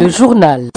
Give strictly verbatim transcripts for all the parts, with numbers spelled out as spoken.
Le journal.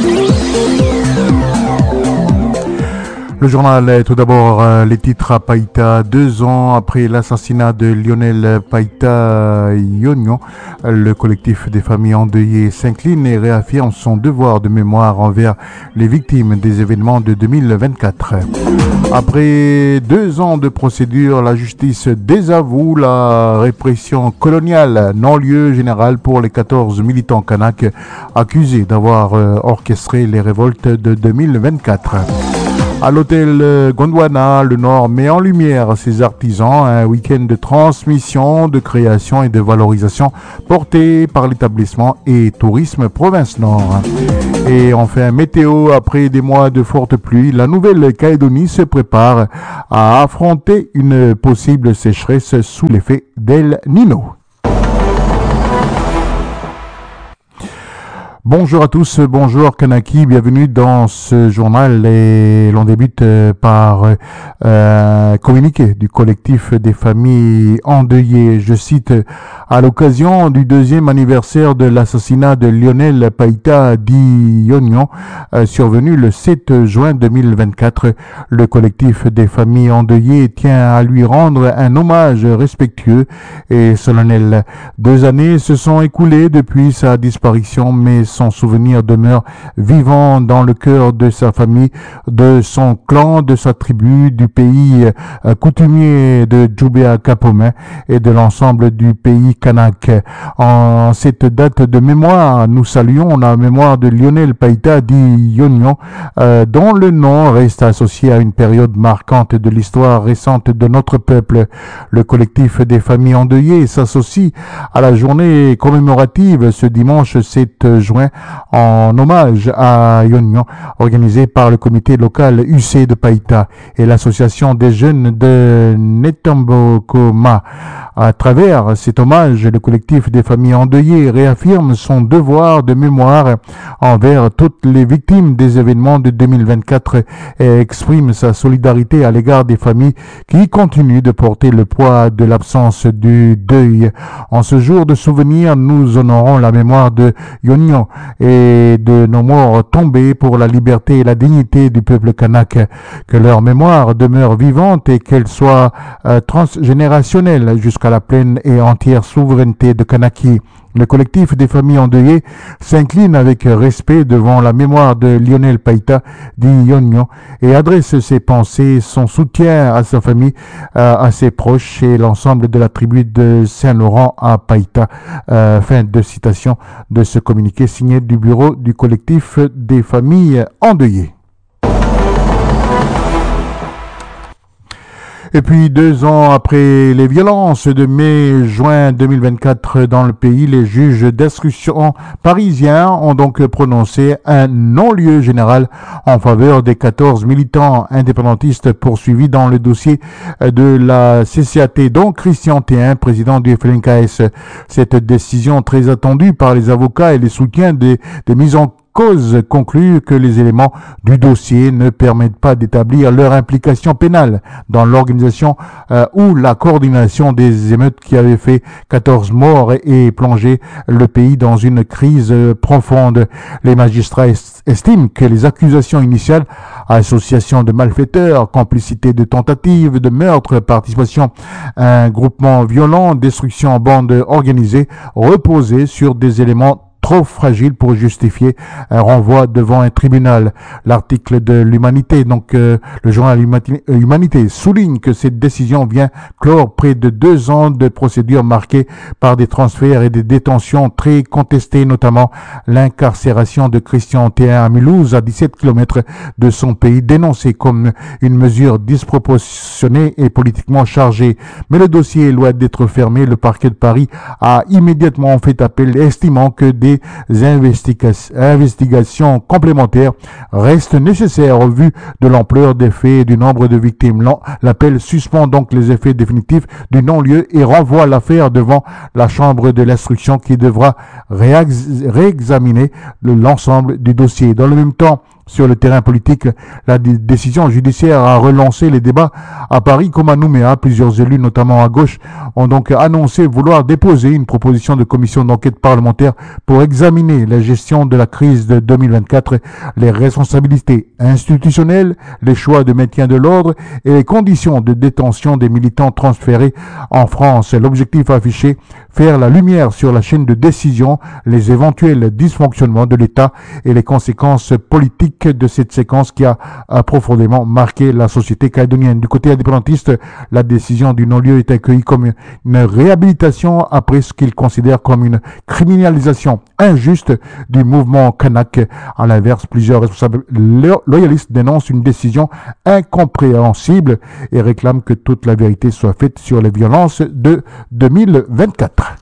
Le journal, tout d'abord, euh, les titres à Païta. Deux ans après l'assassinat de Lionel Païta Yonyon, le collectif des familles endeuillées s'incline et réaffirme son devoir de mémoire envers les victimes des événements de deux mille vingt-quatre. Après deux ans de procédure, la justice désavoue la répression coloniale, non-lieu général pour les quatorze militants kanaks accusés d'avoir euh, orchestré les révoltes de deux mille vingt-quatre. À l'hôtel Gondwana, le Nord met en lumière ses artisans, un week-end de transmission, de création et de valorisation porté par l'établissement et Tourisme Province Nord. Et enfin, météo, après des mois de fortes pluies, la Nouvelle-Calédonie se prépare à affronter une possible sécheresse sous l'effet d'El Niño. Bonjour à tous, bonjour Kanaki, bienvenue dans ce journal et l'on débute par un euh, communiqué du collectif des familles endeuillées. Je cite, à l'occasion du deuxième anniversaire de l'assassinat de Lionel Païta Di Yonyon, euh, survenu le sept juin deux mille vingt-quatre, le collectif des familles endeuillées tient à lui rendre un hommage respectueux et solennel. Deux années se sont écoulées depuis sa disparition, mais son souvenir demeure vivant dans le cœur de sa famille, de son clan, de sa tribu, du pays euh, coutumier de Djoubéa Kapomé et de l'ensemble du pays kanak. En cette date de mémoire, nous saluons la mémoire de Lionel Païta Di Yonyon, euh, dont le nom reste associé à une période marquante de l'histoire récente de notre peuple. Le collectif des familles endeuillées s'associe à la journée commémorative ce dimanche sept juin en hommage à Yonyon, organisée par le comité local U C de Païta et l'association des jeunes de Netambokoma. À travers cet hommage, le collectif des familles endeuillées réaffirme son devoir de mémoire envers toutes les victimes des événements de deux mille vingt-quatre et exprime sa solidarité à l'égard des familles qui continuent de porter le poids de l'absence du deuil. En ce jour de souvenir, nous honorons la mémoire de Yonyon et de nos morts tombés pour la liberté et la dignité du peuple kanak. Que leur mémoire demeure vivante et qu'elle soit euh, transgénérationnelle jusqu'à la pleine et entière souveraineté de Kanaki. Le collectif des familles endeuillées s'incline avec respect devant la mémoire de Lionel Païta Di Yonyon et adresse ses pensées, son soutien à sa famille, euh, à ses proches et l'ensemble de la tribu de Saint-Laurent à Païta. Euh, fin de citation de ce communiqué signé du bureau du collectif des familles endeuillées. Et puis, deux ans après les violences de mai-juin deux mille vingt-quatre dans le pays, les juges d'instruction parisiens ont donc prononcé un non-lieu général en faveur des quatorze militants indépendantistes poursuivis dans le dossier de la C C A T, dont Christian Théin, président du F L N K S. Cette décision très attendue par les avocats et les soutiens des, des mises en cause conclut que les éléments du dossier ne permettent pas d'établir leur implication pénale dans l'organisation euh, ou la coordination des émeutes qui avaient fait quatorze morts et, et plongé le pays dans une crise euh, profonde. Les magistrats est- estiment que les accusations initiales, association de malfaiteurs, complicité de tentatives de meurtre, participation à un groupement violent, destruction en bande organisée, reposaient sur des éléments trop fragile pour justifier un renvoi devant un tribunal. L'article de l'Humanité, donc euh, le journal Humani- Humanité, souligne que cette décision vient clore près de deux ans de procédures marquées par des transferts et des détentions très contestées, notamment l'incarcération de Christian Théin à Mulhouse, à dix-sept kilomètres de son pays, dénoncée comme une mesure disproportionnée et politiquement chargée. Mais le dossier est loin d'être fermé. Le parquet de Paris a immédiatement fait appel, estimant que des investiga- investigations complémentaires restent nécessaires au vu de l'ampleur des faits et du nombre de victimes. L'en- L'appel suspend donc les effets définitifs du non-lieu et renvoie l'affaire devant la chambre de l'instruction qui devra réex- réexaminer le- l'ensemble du dossier. Dans le même temps, Sur le terrain politique, la d- décision judiciaire a relancé les débats à Paris comme à Nouméa. Plusieurs élus, notamment à gauche, ont donc annoncé vouloir déposer une proposition de commission d'enquête parlementaire pour examiner la gestion de la crise de deux mille vingt-quatre, les responsabilités institutionnelles, les choix de maintien de l'ordre et les conditions de détention des militants transférés en France. L'objectif affiché, faire la lumière sur la chaîne de décision, les éventuels dysfonctionnements de l'État et les conséquences politiques de cette séquence qui a, a profondément marqué la société calédonienne. Du côté indépendantiste, la décision du non-lieu est accueillie comme une réhabilitation après ce qu'il considère comme une criminalisation injuste du mouvement kanak. À l'inverse, plusieurs responsables lo- loyalistes dénoncent une décision incompréhensible et réclament que toute la vérité soit faite sur les violences de deux mille vingt-quatre.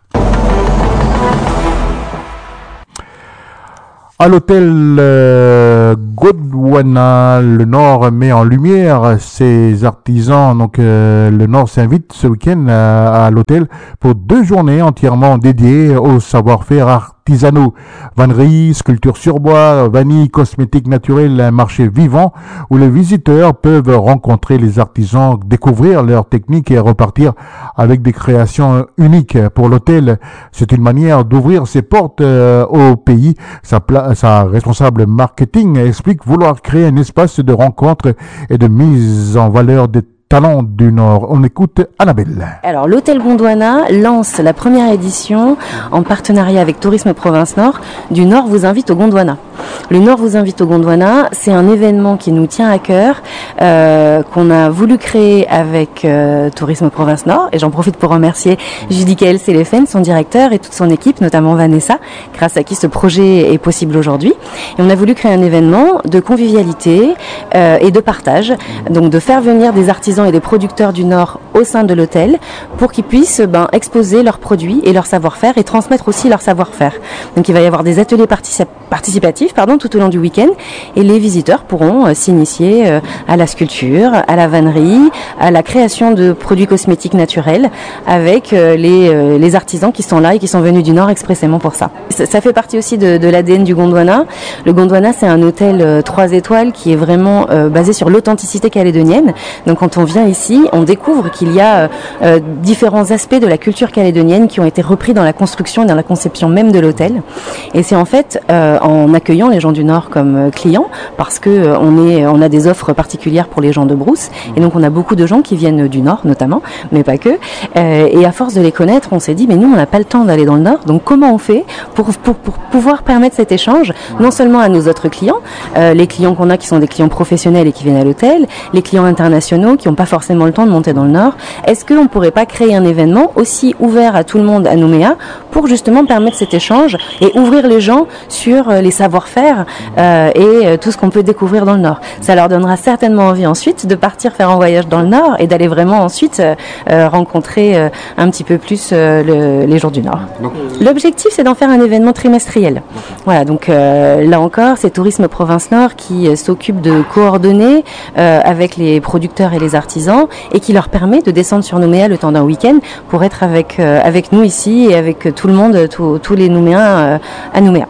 À l'hôtel euh, Gondwana, le Nord met en lumière ses artisans. Donc euh, le Nord s'invite ce week-end à, à l'hôtel pour deux journées entièrement dédiées au savoir-faire artisanaux. Vannerie, sculpture sur bois, vanille, cosmétiques naturels, un marché vivant où les visiteurs peuvent rencontrer les artisans, découvrir leurs techniques et repartir avec des créations uniques. Pour l'hôtel, c'est une manière d'ouvrir ses portes euh, au pays. Sa, pla- sa responsable marketing explique vouloir créer un espace de rencontre et de mise en valeur des talents du Nord. On écoute Annabelle. Alors, l'Hôtel Gondwana lance la première édition en partenariat avec Tourisme Province Nord du Nord vous invite au Gondwana. Le Nord vous invite au Gondwana, c'est un événement qui nous tient à cœur, euh, qu'on a voulu créer avec euh, Tourisme Province Nord, et j'en profite pour remercier Judicaël Séléphène, son directeur, et toute son équipe, notamment Vanessa, grâce à qui ce projet est possible aujourd'hui. Et on a voulu créer un événement de convivialité euh, et de partage, donc de faire venir des artisans et des producteurs du Nord au sein de l'hôtel pour qu'ils puissent ben, exposer leurs produits et leur savoir-faire et transmettre aussi leur savoir-faire. Donc il va y avoir des ateliers particip- participatifs pardon, tout au long du week-end et les visiteurs pourront euh, s'initier euh, à la sculpture, à la vannerie, à la création de produits cosmétiques naturels avec euh, les, euh, les artisans qui sont là et qui sont venus du Nord expressément pour ça. Ça, ça fait partie aussi de, de l'A D N du Gondwana. Le Gondwana, c'est un hôtel euh, trois étoiles qui est vraiment euh, basé sur l'authenticité calédonienne. Donc quand on vient ici, on découvre qu'il y a euh, différents aspects de la culture calédonienne qui ont été repris dans la construction et dans la conception même de l'hôtel. Et c'est en fait euh, en accueillant les gens du Nord comme euh, clients, parce que euh, on est, on a des offres particulières pour les gens de Brousse, et donc on a beaucoup de gens qui viennent du Nord notamment, mais pas que. Euh, et à force de les connaître, on s'est dit, mais nous, on n'a pas le temps d'aller dans le Nord, donc comment on fait pour, pour, pour pouvoir permettre cet échange, non seulement à nos autres clients, euh, les clients qu'on a qui sont des clients professionnels et qui viennent à l'hôtel, les clients internationaux qui n'ont pas forcément le temps de monter dans le Nord. Est-ce qu'on ne pourrait pas créer un événement aussi ouvert à tout le monde à Nouméa pour justement permettre cet échange et ouvrir les gens sur euh, les savoir-faire euh, et euh, tout ce qu'on peut découvrir dans le Nord. Ça leur donnera certainement envie ensuite de partir faire un voyage dans le Nord et d'aller vraiment ensuite euh, euh, rencontrer euh, un petit peu plus euh, le, les gens du Nord. L'objectif, c'est d'en faire un événement trimestriel. Voilà, donc euh, là encore, c'est Tourisme Province Nord qui euh, s'occupe de coordonner euh, avec les producteurs et les artisans et qui leur permet de descendre sur Nouméa le temps d'un week-end pour être avec, euh, avec nous ici et avec tout le monde, tout, tous les Nouméens euh, à Nouméa.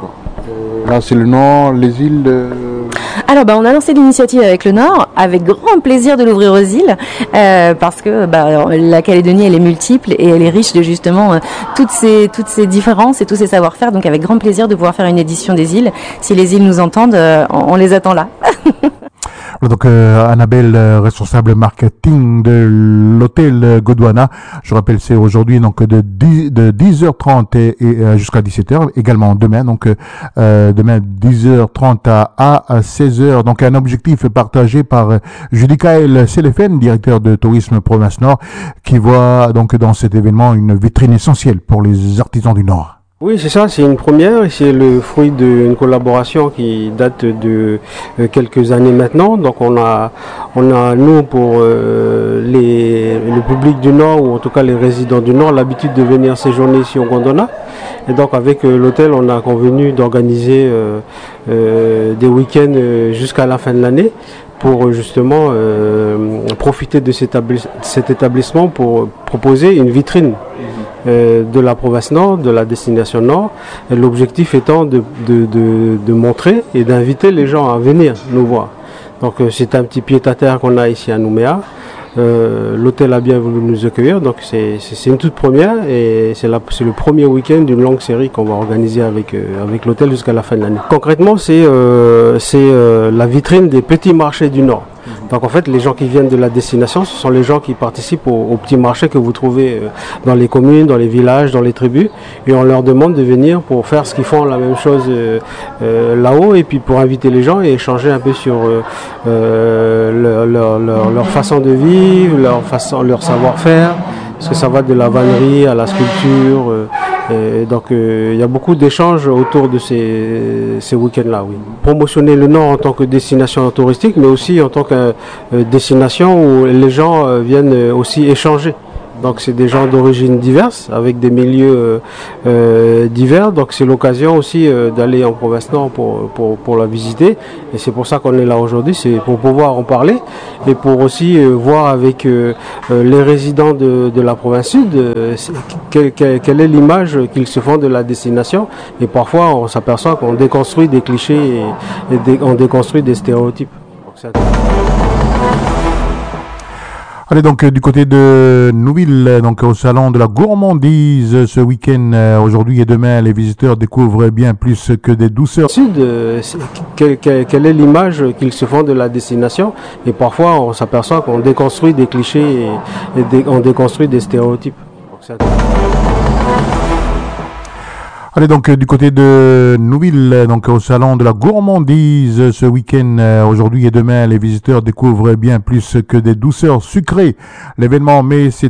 Là, c'est le Nord, les îles. Euh... Alors, bah, on a lancé l'initiative avec le Nord, avec grand plaisir de l'ouvrir aux îles, euh, parce que bah, la Calédonie, elle est multiple et elle est riche de justement euh, toutes ces toutes ces différences et tous ces savoir-faire. Donc, avec grand plaisir de pouvoir faire une édition des îles. Si les îles nous entendent, euh, on, on les attend là. Donc euh, Annabelle, euh, responsable marketing de l'hôtel Gondwana. Je rappelle, c'est aujourd'hui donc de dix, de dix heures trente et, et euh, jusqu'à dix-sept heures. Également demain, donc euh, demain dix heures trente à, à seize heures. Donc un objectif partagé par euh, Judicaël Séléphène, directeur de Tourisme Province Nord, qui voit donc dans cet événement une vitrine essentielle pour les artisans du Nord. Oui, c'est ça, c'est une première et c'est le fruit d'une collaboration qui date de euh, quelques années maintenant. Donc on a, on a nous pour euh, les, le public du Nord ou en tout cas les résidents du Nord l'habitude de venir séjourner ici au Gondwana. Et donc avec euh, l'hôtel, on a convenu d'organiser euh, euh, des week-ends euh, jusqu'à la fin de l'année pour justement euh, profiter de cet, établis- cet établissement pour proposer une vitrine. euh, de la province Nord, de la destination Nord. Et l'objectif étant de, de, de, de montrer et d'inviter les gens à venir nous voir. Donc euh, c'est un petit pied-à-terre qu'on a ici à Nouméa. Euh, l'hôtel a bien voulu nous accueillir, donc c'est une toute première et c'est le premier week-end d'une longue série qu'on va organiser avec, euh, avec l'hôtel jusqu'à la fin de l'année. Concrètement, c'est euh, euh, la vitrine des petits marchés du Nord. Donc en fait, les gens qui viennent de la destination, ce sont les gens qui participent aux, aux petits marchés que vous trouvez euh, dans les communes, dans les villages, dans les tribus, et on leur demande de venir pour faire ce qu'ils font la même chose euh, euh, là-haut, et puis pour inviter les gens et échanger un peu sur euh, euh, leur, leur, leur, leur façon de vivre, leur façon, leur savoir-faire, parce que ça va de la vannerie à la sculpture. Euh, Et donc euh, il y a beaucoup d'échanges autour de ces, ces week-ends-là. Oui. Promotionner le Nord en tant que destination touristique, mais aussi en tant que euh, destination où les gens euh, viennent aussi échanger. Donc c'est des gens d'origine diverses, avec des milieux euh, euh, divers. Donc c'est l'occasion aussi euh, d'aller en province Nord pour, pour, pour la visiter. Et c'est pour ça qu'on est là aujourd'hui, c'est pour pouvoir en parler et pour aussi euh, voir avec euh, euh, les résidents de, de la province Sud euh, quelle, quelle, quelle est l'image qu'ils se font de la destination. Et parfois on s'aperçoit qu'on déconstruit des clichés et, et dé, on déconstruit des stéréotypes. Donc, allez, donc du côté de Nouville, donc au salon de la gourmandise ce week-end, euh, aujourd'hui et demain, les visiteurs découvrent bien plus que des douceurs. Sud, euh, quelle, quelle, quelle est l'image qu'ils se font de la destination? Et parfois, on s'aperçoit qu'on déconstruit des clichés et, et dé, on déconstruit des stéréotypes. Donc, allez, donc du côté de Nouville, donc au salon de la gourmandise ce week-end, euh, aujourd'hui et demain, les visiteurs découvrent bien plus que des douceurs sucrées. L'événement met ses